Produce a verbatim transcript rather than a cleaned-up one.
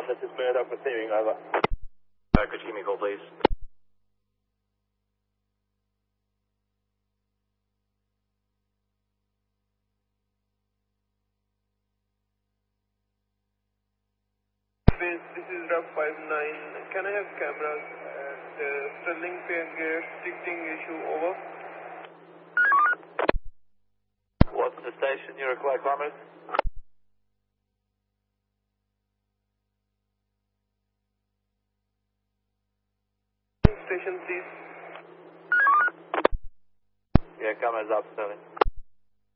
one, this is Murdoch receiving, over. Uh, could you give me a call, please? This is Rock five nine. Can I have cameras at uh, Sterling Fair Gate, ticketing issue, over? What's the station you require cameras? Station, please. Yeah, cameras up, Sterling.